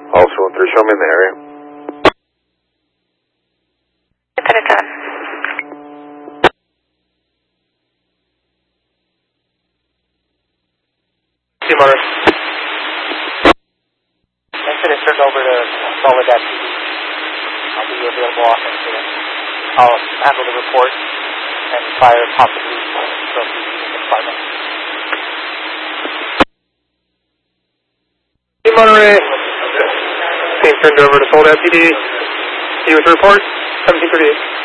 Also 13, show me in the area. Motor. Incident turned over to Soledad PD. I'll be available off incident. I'll handle the report and fire possibly from the department. Monterey. Team turned over to Soledad PD. See you with the report. 1738.